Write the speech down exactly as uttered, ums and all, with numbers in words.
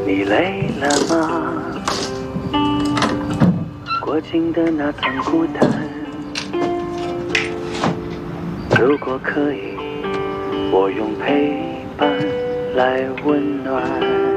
你累了吗？过境的那段孤单，如果可以，我用陪伴来温暖。